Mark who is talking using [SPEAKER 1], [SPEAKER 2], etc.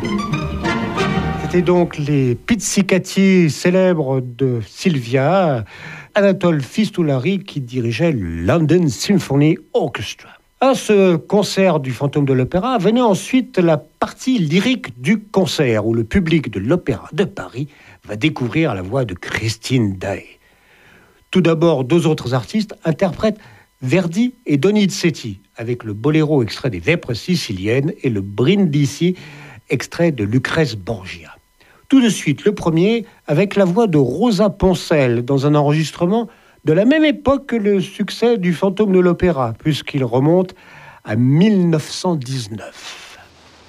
[SPEAKER 1] C'était donc les pizzicati célèbres de Sylvia, Anatole Fistulari qui dirigeait le London Symphony Orchestra. À ce concert du Fantôme de l'Opéra venait ensuite la partie lyrique du concert où le public de l'Opéra de Paris va découvrir la voix de Christine Daae. Tout d'abord, deux autres artistes interprètent Verdi et Donizetti avec le boléro extrait des Vêpres siciliennes et le Brindisi extrait de Lucrèce Borgia. Tout de suite, le premier avec la voix de Rosa Poncel dans un enregistrement de la même époque que le succès du Fantôme de l'Opéra, puisqu'il remonte à 1919.